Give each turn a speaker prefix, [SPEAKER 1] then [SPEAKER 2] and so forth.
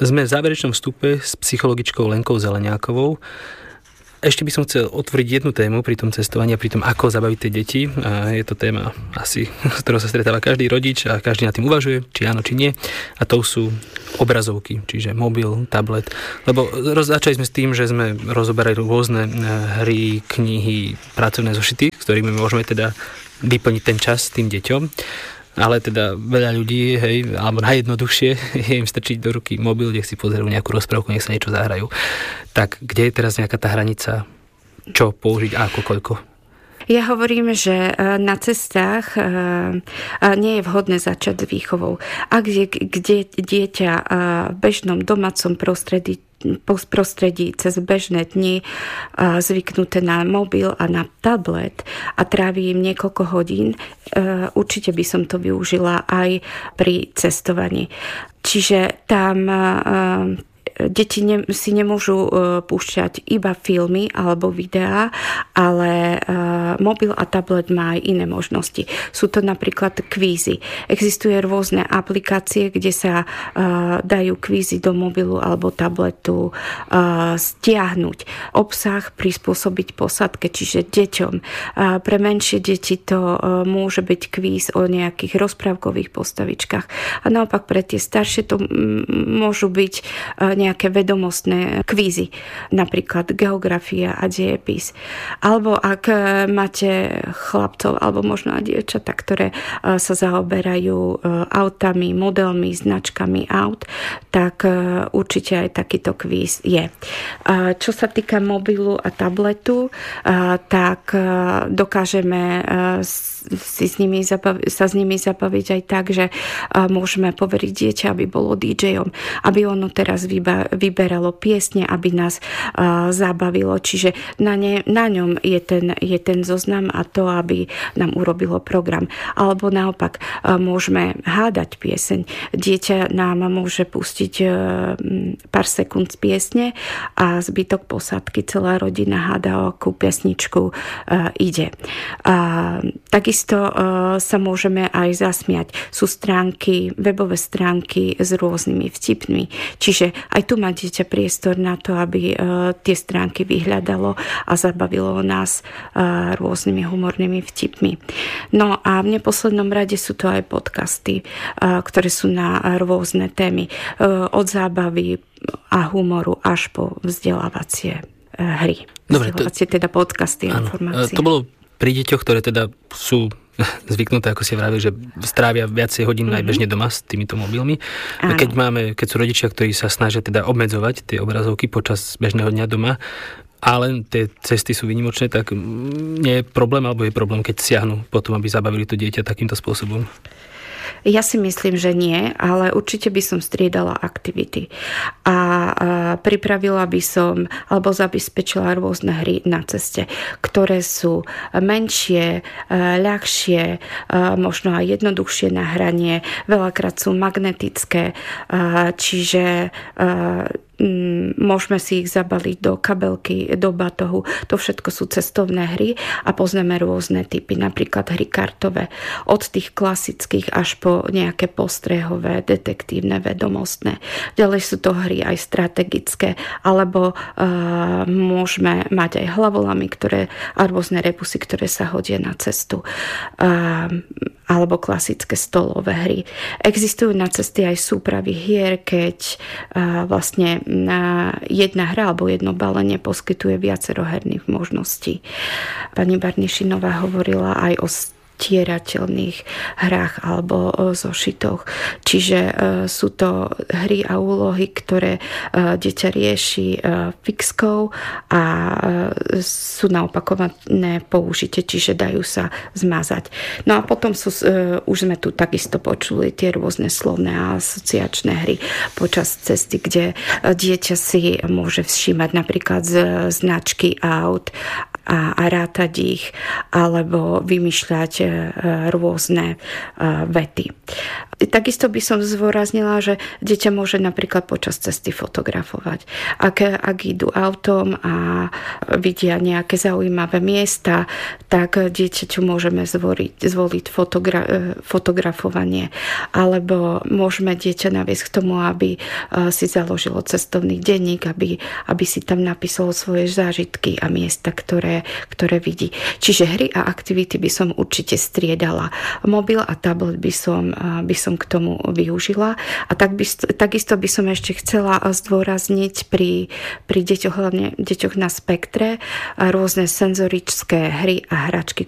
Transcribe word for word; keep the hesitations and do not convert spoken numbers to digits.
[SPEAKER 1] Sme v záverečnom vstupe s psychologičkou Lenkou Zeleniakovou. Ešte by som chcel otvoriť jednu tému pri tom cestovaní a pri tom, ako zabaviť tie deti. A je to téma asi, s ktorou sa stretáva každý rodič a každý nad tým uvažuje, či áno, či nie. A to sú obrazovky, čiže mobil, tablet. Lebo začali sme s tým, že sme rozoberali rôzne hry, knihy, pracovné zošity, s ktorými môžeme teda vyplniť ten čas tým deťom. Ale teda veľa ľudí, hej, alebo najjednoduchšie je im strčiť do ruky mobil, nech si pozerajú nejakú rozprávku, nech sa niečo zahrajú. Tak kde je teraz nejaká tá hranica, čo použiť a ako, koľko?
[SPEAKER 2] Ja hovorím, že na cestách nie je vhodné začať s výchovou. Ak je kde dieťa v bežnom domácom prostredí prostredí cez bežné dni zvyknuté na mobil a na tablet a trávi im niekoľko hodín, určite by som to využila aj pri cestovaní. Čiže tam deti ne, si nemôžu uh, púšťať iba filmy alebo videá, ale uh, mobil a tablet má aj iné možnosti. Sú to napríklad kvízy. Existuje rôzne aplikácie, kde sa uh, dajú kvízy do mobilu alebo tabletu uh, stiahnuť. Obsah prispôsobiť posadke, čiže deťom. Uh, pre menšie deti to uh, môže byť kvíz o nejakých rozprávkových postavičkách. A naopak pre tie staršie to m- môžu byť uh, nejaké vedomostné kvízy, napríklad geografia a dejepis. Alebo ak máte chlapcov, alebo možno aj dievčatá, ktoré sa zaoberajú autami, modelmi, značkami aut, tak určite aj takýto kvíz je. Čo sa týka mobilu a tabletu, tak dokážeme si s nimi zabaviť, sa s nimi zabaviť aj tak, že môžeme poveriť dieťa, aby bolo dý džejom, aby ono teraz vyba, vyberalo piesne, aby nás uh, zabavilo. Čiže na, ne, na ňom je ten, je ten zoznam a to, aby nám urobilo program. Alebo naopak uh, môžeme hádať pieseň. Dieťa nám môže pustiť uh, pár sekúnd z piesne a zbytok posádky, celá rodina háda, o akú piesničku uh, ide. Uh, takisto uh, sa môžeme aj zasmiať. Sú stránky, webové stránky s rôznymi vtipmi. Čiže aj tu má dieťa priestor na to, aby uh, tie stránky vyhľadalo a zabavilo nás uh, rôznymi humornými vtipmi. No a v neposlednom rade sú to aj podcasty, uh, ktoré sú na rôzne témy. Uh, od zábavy a humoru až po vzdelávacie uh, hry.
[SPEAKER 1] Dobre,
[SPEAKER 2] vzdelávacie to, teda podcasty a informácie.
[SPEAKER 1] To bolo pri deťoch, ktoré teda sú zvyknuté, ako si vravili, že strávia viacej hodín mm-hmm. aj bežne doma s týmito mobilmi. Áno. Keď máme, keď sú rodičia, ktorí sa snažia teda obmedzovať tie obrazovky počas bežného dňa doma, ale tie cesty sú výnimočné, tak nie je problém, alebo je problém, keď siahnu potom, aby zabavili to dieťa takýmto spôsobom?
[SPEAKER 2] Ja si myslím, že nie, ale určite by som striedala aktivity. A, a pripravila by som, alebo zabezpečila rôzne hry na ceste, ktoré sú menšie, ľahšie, možno aj jednoduchšie na hranie. Veľakrát sú magnetické, čiže môžeme si ich zabaliť do kabelky, do batohu. To všetko sú cestovné hry a poznáme rôzne typy, napríklad hry kartové. Od tých klasických až po nejaké postrehové, detektívne, vedomostné. Ďalej sú to hry aj strategické, alebo uh, môžeme mať aj hlavolamy, ktoré, a rôzne rebusy, ktoré sa hodia na cestu. Uh, alebo klasické stolové hry. Existujú na cesty aj súpravy hier, keď uh, vlastne uh, jedna hra alebo jedno balenie poskytuje viacero herných možností. Pani Barnišinová hovorila aj o stierateľných hrách alebo zošitoch. Čiže uh, sú to hry a úlohy, ktoré uh, dieťa rieši uh, fixkou a uh, sú na opakované použitie, čiže dajú sa zmazať. No a potom sú, uh, už sme tu takisto počuli tie rôzne slovné a asociačné hry počas cesty, kde uh, dieťa si môže všímať napríklad z značky aut a, a rátať ich, alebo vymýšľať rôzne vety. Takisto by som zdôraznila, že dieťa môže napríklad počas cesty fotografovať. Ak, ak idú autom a vidia nejaké zaujímavé miesta, tak dieťaťu môžeme zvoliť, zvoliť fotogra- fotografovanie. Alebo môžeme dieťa naviesť k tomu, aby si založilo cestovný denník, aby, aby si tam napísalo svoje zážitky a miesta, ktoré, ktoré vidí. Čiže hry a aktivity by som určite striedala. Mobil a tablet by som, by som k tomu využila. A tak by, takisto by som ešte chcela zdôrazniť pri, pri deťoch, hlavne deťoch na spektre, rôzne senzorické hry a hračky,